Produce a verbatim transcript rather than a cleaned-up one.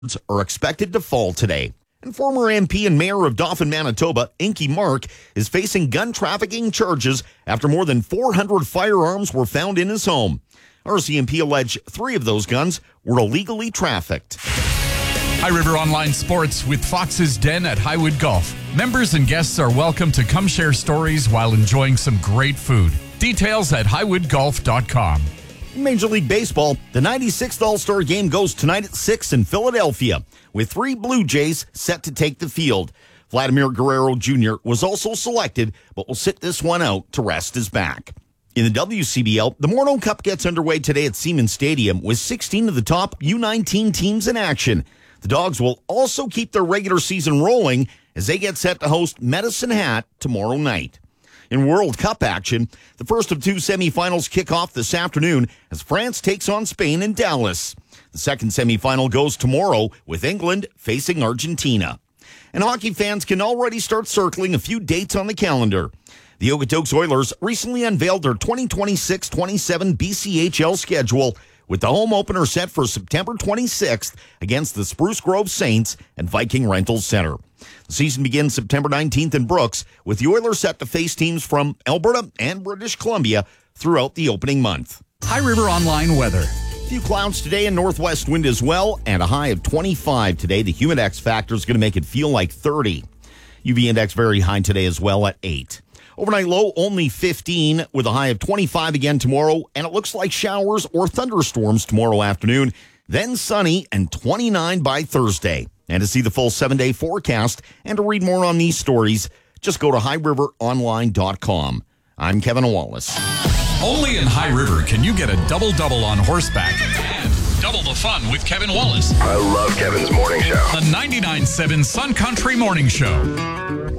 are expected to fall today. And former M P and mayor of Dauphin, Manitoba, Inky Mark, is facing gun trafficking charges after more than four hundred firearms were found in his home. R C M P alleged three of those guns were illegally trafficked. High River Online Sports with Fox's Den at Highwood Golf. Members and guests are welcome to come share stories while enjoying some great food. Details at highwood golf dot com. In Major League Baseball, the ninety-sixth All-Star Game goes tonight at six in Philadelphia, with three Blue Jays set to take the field. Vladimir Guerrero Junior was also selected, but will sit this one out to rest his back. In the W C B L, the Morneau Cup gets underway today at Siemens Stadium with sixteen of the top U nineteen teams in action. The Dogs will also keep their regular season rolling as they get set to host Medicine Hat tomorrow night. In World Cup action, the first of two semifinals kick off this afternoon as France takes on Spain in Dallas. The second semifinal goes tomorrow with England facing Argentina. And hockey fans can already start circling a few dates on the calendar. The Okotoks Oilers recently unveiled their twenty twenty-six twenty-seven B C H L schedule, with the home opener set for September twenty-sixth against the Spruce Grove Saints at Viking Rentals Center. The season begins September nineteenth in Brooks, with the Oilers set to face teams from Alberta and British Columbia throughout the opening month. High River Online weather. A few clouds today and northwest wind as well, and a high of twenty-five today. The Humidex factor is going to make it feel like thirty. U V index very high today as well at eight. Overnight low only fifteen with a high of twenty-five again tomorrow, and it looks like showers or thunderstorms tomorrow afternoon, then sunny and twenty-nine by Thursday. And to see the full seven-day forecast and to read more on these stories, just go to high river online dot com. I'm Kevin Wallace. Only in High River can you get a double-double on horseback and double the fun with Kevin Wallace. I love Kevin's morning show. The ninety-nine point seven Sun Country Morning Show.